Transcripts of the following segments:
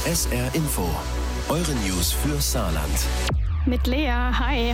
SR Info, eure News für Saarland. Mit Lea, hi.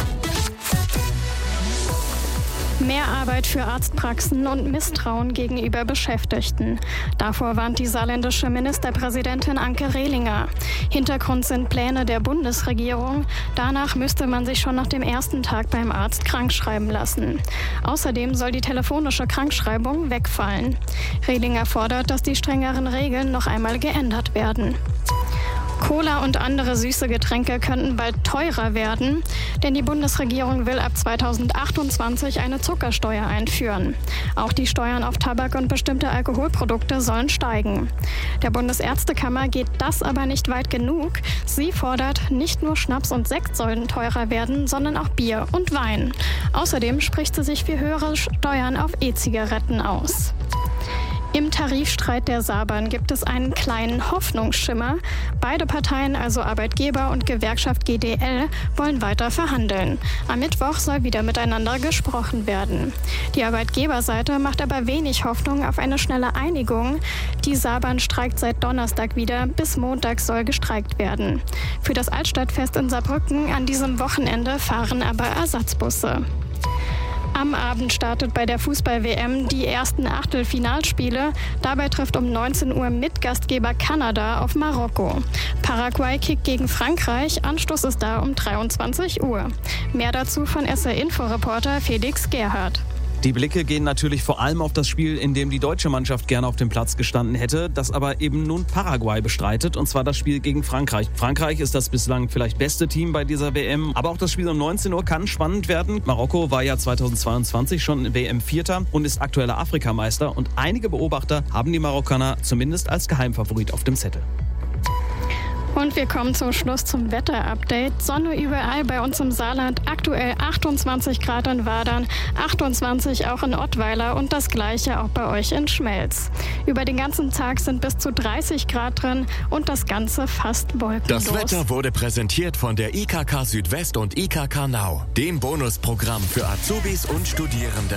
Mehr Arbeit für Arztpraxen und Misstrauen gegenüber Beschäftigten. Davor warnt die saarländische Ministerpräsidentin Anke Rehlinger. Hintergrund sind Pläne der Bundesregierung. Danach müsste man sich schon nach dem ersten Tag beim Arzt krankschreiben lassen. Außerdem soll die telefonische Krankschreibung wegfallen. Rehlinger fordert, dass die strengeren Regeln noch einmal geändert werden. Cola und andere süße Getränke könnten bald teurer werden, denn die Bundesregierung will ab 2028 eine Zuckersteuer einführen. Auch die Steuern auf Tabak und bestimmte Alkoholprodukte sollen steigen. Der Bundesärztekammer geht das aber nicht weit genug. Sie fordert, nicht nur Schnaps und Sekt sollen teurer werden, sondern auch Bier und Wein. Außerdem spricht sie sich für höhere Steuern auf E-Zigaretten aus. Im Tarifstreit der Saarbahn gibt es einen kleinen Hoffnungsschimmer. Beide Parteien, also Arbeitgeber und Gewerkschaft GDL, wollen weiter verhandeln. Am Mittwoch soll wieder miteinander gesprochen werden. Die Arbeitgeberseite macht aber wenig Hoffnung auf eine schnelle Einigung. Die Saarbahn streikt seit Donnerstag wieder. Bis Montag soll gestreikt werden. Für das Altstadtfest in Saarbrücken an diesem Wochenende fahren aber Ersatzbusse. Am Abend startet bei der Fußball-WM die ersten Achtelfinalspiele. Dabei trifft um 19 Uhr Mitgastgeber Kanada auf Marokko. Paraguay kickt gegen Frankreich. Anstoß ist da um 23 Uhr. Mehr dazu von SR-Info-Reporter Felix Gerhardt. Die Blicke gehen natürlich vor allem auf das Spiel, in dem die deutsche Mannschaft gerne auf dem Platz gestanden hätte, das aber eben nun Paraguay bestreitet, und zwar das Spiel gegen Frankreich. Frankreich ist das bislang vielleicht beste Team bei dieser WM, aber auch das Spiel um 19 Uhr kann spannend werden. Marokko war ja 2022 schon WM-Vierter und ist aktueller Afrikameister, und einige Beobachter haben die Marokkaner zumindest als Geheimfavorit auf dem Zettel. Und wir kommen zum Schluss zum Wetterupdate. Sonne überall bei uns im Saarland, aktuell 28 Grad in Wadern, 28 auch in Ottweiler und das gleiche auch bei euch in Schmelz. Über den ganzen Tag sind bis zu 30 Grad drin und das Ganze fast wolkenlos. Das Wetter wurde präsentiert von der IKK Südwest und IKK Now, dem Bonusprogramm für Azubis und Studierende.